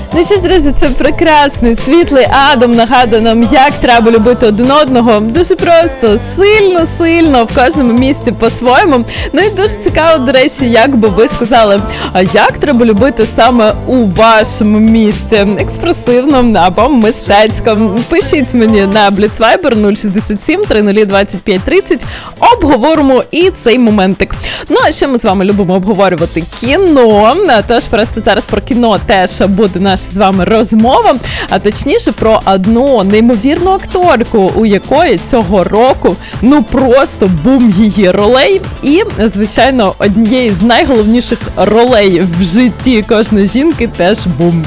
Ну що ж, друзі, це прекрасний, світлий Адам нагадує нам, як треба любити один одного. Дуже просто, сильно, в кожному місті по-своєму. Ну і дуже цікаво, до речі, як би ви сказали, а як треба любити саме у вашому місті? Експресивно або мистецько. Пишіть мені на Blitzviber 067 30 25 30. Обговоримо і цей моментик. Ну, а ще ми з вами любимо обговорювати кіно. Тож просто зараз про кіно теж буде наша з вами розмова, а точніше про одну неймовірну акторку, у якої цього року, ну просто бум її ролей і, звичайно, однієї з найголовніших ролей в житті кожної жінки теж бум.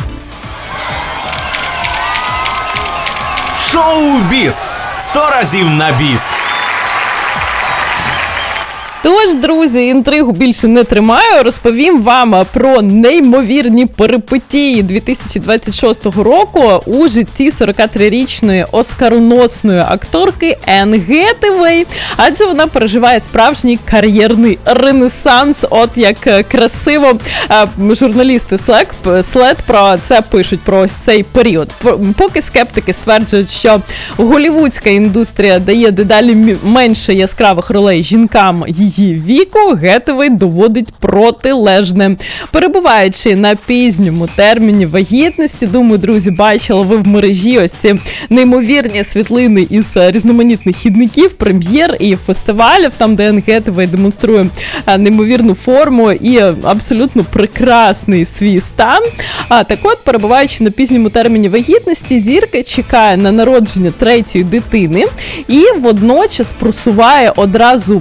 Шоу-біз. 100 разів на біс. Тож, друзі, інтригу більше не тримаю, розповім вам про неймовірні перипетії 2026 року у житті 43-річної оскароносної акторки Енн Гетевей, адже вона переживає справжній кар'єрний ренесанс, от як красиво журналісти След про це пишуть, про ось цей період. Поки скептики стверджують, що голівудська індустрія дає дедалі менше яскравих ролей жінкам її віку, Гетевей доводить протилежне. Перебуваючи на пізньому терміні вагітності, думаю, друзі, бачили ви в мережі ось ці неймовірні світлини із різноманітних хідників, прем'єр і фестивалів, там, де Енн Гетевей демонструє неймовірну форму і абсолютно прекрасний свій стан. Так от, перебуваючи на пізньому терміні вагітності, зірка чекає на народження третьої дитини і водночас просуває одразу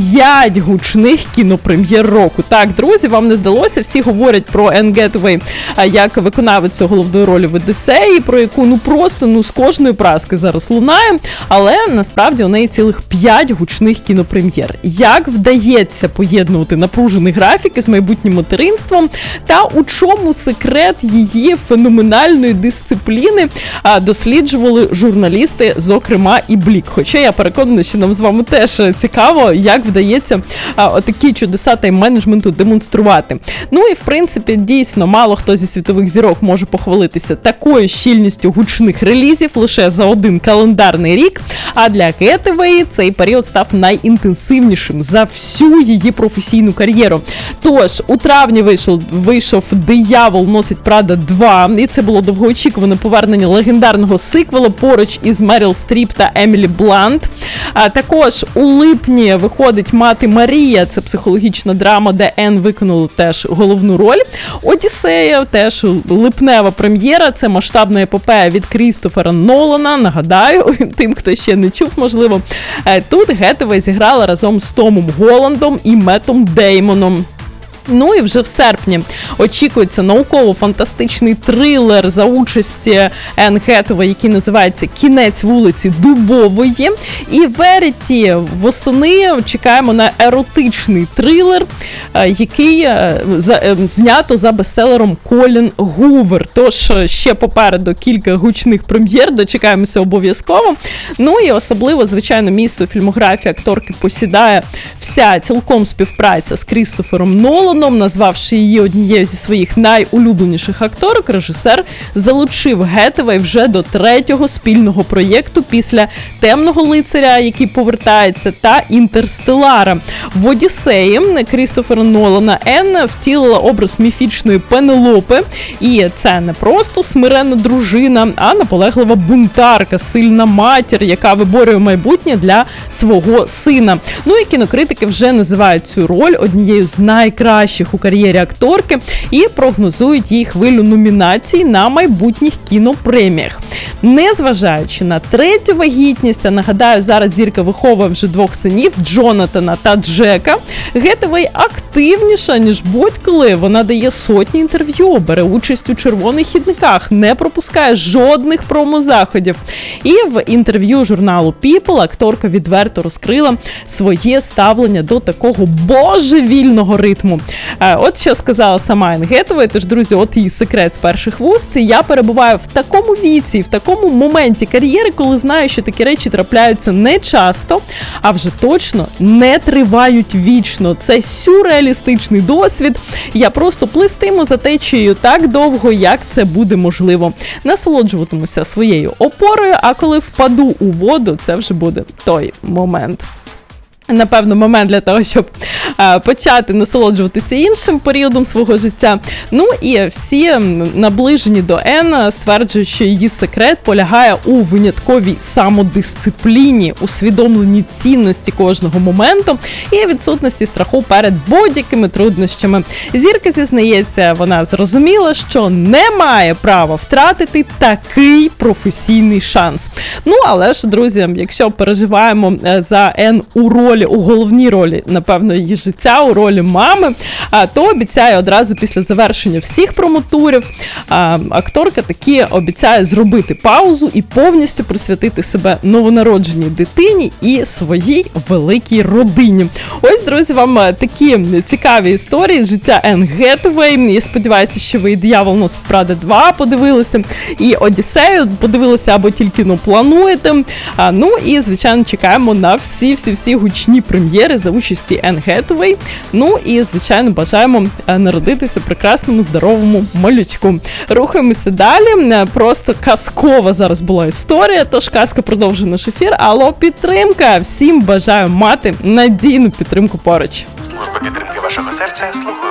5 гучних кінопрем'єр року. Так, друзі, вам не здалося? Всі говорять про Енн Гетевей як виконавицю головної ролі в Одіссеї, про яку, ну просто, з кожної праски зараз лунає, але насправді у неї цілих 5 гучних кінопрем'єр. Як вдається поєднувати напружений графік із майбутнім материнством та у чому секрет її феноменальної дисципліни, досліджували журналісти, зокрема і Блік. Хоча я переконана, що нам з вами теж цікаво, як вдається отакі чудеса тайм-менеджменту демонструвати. Ну і, в принципі, дійсно, мало хто зі світових зірок може похвалитися такою щільністю гучних релізів лише за один календарний рік, а для Гетевей цей період став найінтенсивнішим за всю її професійну кар'єру. Тож, у травні вийшов «Диявол носить Прада 2», і це було довгоочікуване повернення легендарного сиквелу поруч із Меріл Стріп та Емілі Блант. А також у липні виходить «Мати Марія», це психологічна драма, де Енн виконала теж головну роль. «Одіссея» теж липнева прем'єра, це масштабна епопея від Крістофера Нолана, нагадаю, тим, хто ще не чув, можливо. Тут Гетевей зіграла разом з Томом Голландом і Меттом Деймоном. Ну і вже в серпні очікується науково-фантастичний трилер за участі Енн Гетевей, який називається «Кінець вулиці Дубової». І Веріті восени чекаємо на еротичний трилер, який знято за бестселером Колін Гувер. Тож ще попереду кілька гучних прем'єр, дочекаємося обов'язково. Ну і особливо, звичайно, місце у фільмографії акторки посідає вся цілком співпраця з Крістофером Ноланом, назвавши її однією зі своїх найулюбленіших акторок, режисер залучив Гетевей вже до 3-го спільного проєкту після «Темного лицаря», який повертається, та «Інтерстелара». В «Одіссеї» Крістофера Нолана Енн втілила образ міфічної Пенелопи, і це не просто смиренна дружина, а наполеглива бунтарка, сильна матір, яка виборює майбутнє для свого сина. Ну і кінокритики вже називають цю роль однією з найкращих у кар'єрі акторки і прогнозують їй хвилю номінацій на майбутніх кінопреміях. Незважаючи на 3-ю вагітність, а нагадаю, зараз зірка виховує вже 2 синів, Джонатана та Джека, Гетевей активніша, ніж будь-коли. Вона дає сотні інтерв'ю, бере участь у червоних хідниках, не пропускає жодних промозаходів. І в інтерв'ю журналу People акторка відверто розкрила своє ставлення до такого божевільного ритму. От що сказала сама Енн Гетевей, тож, друзі, от її секрет з перших вуст. Я перебуваю в такому віці, в такому такому моменті кар'єри, коли знаю, що такі речі трапляються не часто, а вже точно не тривають вічно. Це сюрреалістичний досвід. Я просто плистиму за течією так довго, як це буде можливо. Насолоджуватимуся своєю опорою, а коли впаду у воду, це вже буде той момент. Напевно, момент для того, щоб почати насолоджуватися іншим періодом свого життя. Ну і всі наближені до Н стверджують, що її секрет полягає у винятковій самодисципліні, усвідомленні цінності кожного моменту і відсутності страху перед будь-якими труднощами. Зірка зізнається, вона зрозуміла, що не має права втратити такий професійний шанс. Ну, але ж, друзі, якщо переживаємо за Н у головній ролі, напевно, її життя, у ролі мами, то обіцяє одразу після завершення всіх промотурів. Акторка таки обіцяє зробити паузу і повністю присвятити себе новонародженій дитині і своїй великій родині. Ось, друзі, вам такі цікаві історії з життя Енн Гетуей. Я сподіваюся, що ви і «Диявол носить Прада 2» подивилися, і «Одіссею» подивилися або тільки плануєте. Ну і, звичайно, чекаємо на всі гучні прем'єри за участі Енн Гетуей. Ну і, звичайно, бажаємо народитися прекрасному, здоровому малючку. Рухаємося далі. Просто казкова зараз була історія, тож казка продовжує наш ефір. Алло, підтримка! Всім бажаю мати надійну підтримку поруч. Служба підтримки вашого серця слухаю